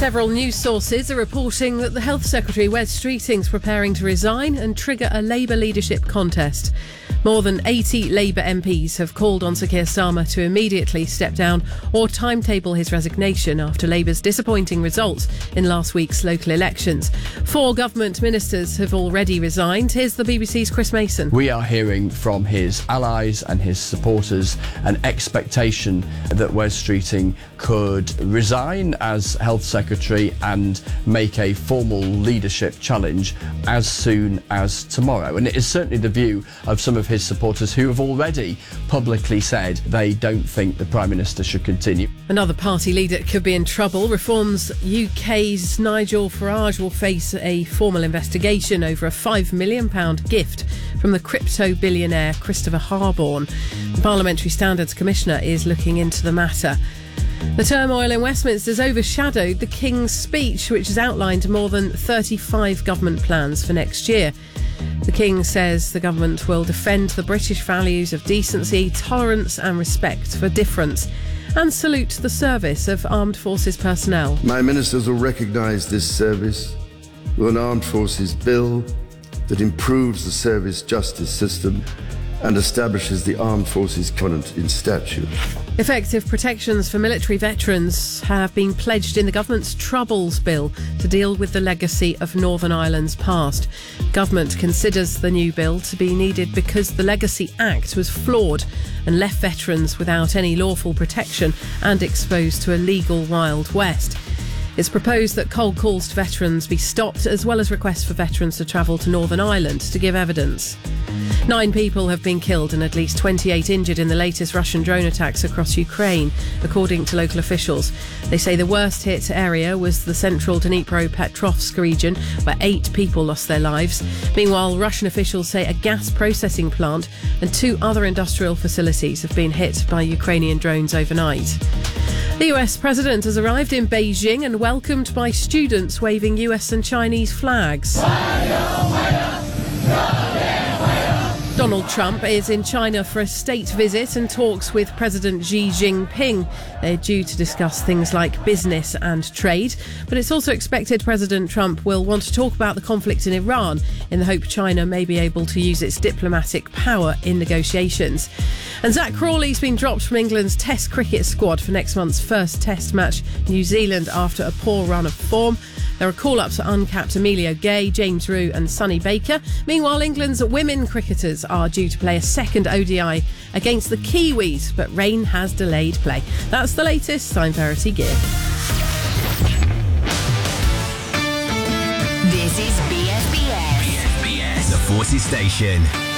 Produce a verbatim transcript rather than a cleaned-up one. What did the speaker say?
Several news sources are reporting that the Health Secretary, Wes Streeting's preparing to resign and trigger a Labour leadership contest. More than eighty Labour M Ps have called on Sir Keir Starmer to immediately step down or timetable his resignation after Labour's disappointing results in last week's local elections. Four government ministers have already resigned. Here's the B B C's Chris Mason. We are hearing from his allies and his supporters an expectation that Wes Streeting could resign as Health Secretary and make a formal leadership challenge as soon as tomorrow. And it is certainly the view of some of his supporters who have already publicly said they don't think the Prime Minister should continue. Another party leader could be in trouble. Reform's U K's Nigel Farage will face a formal investigation over a five million pounds gift from the crypto billionaire Christopher Harborne. The Parliamentary Standards Commissioner is looking into the matter. The turmoil in Westminster has overshadowed the King's speech, which has outlined more than thirty-five government plans for next year. The King says the government will defend the British values of decency, tolerance and respect for difference, and salute the service of Armed Forces personnel. My ministers will recognise this service with an Armed Forces bill that improves the service justice system and establishes the Armed Forces Covenant in statute. Effective protections for military veterans have been pledged in the government's Troubles Bill to deal with the legacy of Northern Ireland's past. Government considers the new bill to be needed because the Legacy Act was flawed and left veterans without any lawful protection and exposed to a legal Wild West. It's proposed that cold calls to veterans be stopped, as well as requests for veterans to travel to Northern Ireland to give evidence. Nine people have been killed and at least twenty-eight injured in the latest Russian drone attacks across Ukraine, according to local officials. They say the worst hit area was the central Dnipropetrovsk region, where eight people lost their lives. Meanwhile, Russian officials say a gas processing plant and two other industrial facilities have been hit by Ukrainian drones overnight. The U S president has arrived in Beijing and welcomed by students waving U S and Chinese flags. Donald Trump is in China for a state visit and talks with President Xi Jinping. They're due to discuss things like business and trade, but it's also expected President Trump will want to talk about the conflict in Iran in the hope China may be able to use its diplomatic power in negotiations. And Zach Crawley's been dropped from England's Test cricket squad for next month's first Test match, New Zealand, after a poor run of form. There are call-ups for uncapped Emilio Gay, James Rew and Sonny Baker. Meanwhile, England's women cricketers are due to play a second O D I against the Kiwis, but rain has delayed play. That's the latest. I'm Verity Gibb. This is B S B S. B S B S, the Forces Station.